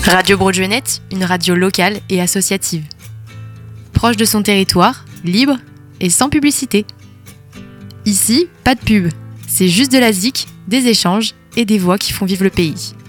Radio Broadjeunet, une radio locale et associative. Proche de son territoire, libre et sans publicité. Ici, pas de pub, c'est juste de la zik, des échanges et des voix qui font vivre le pays.